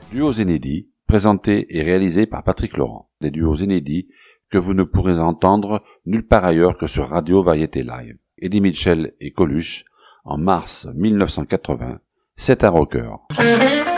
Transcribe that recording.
Duos inédits, présentés et réalisés par Patrick Laurent. Des duos inédits que vous ne pourrez entendre nulle part ailleurs que sur Radio Variété Live. Eddie Mitchell et Coluche, en mars 1980, c'est un rocker.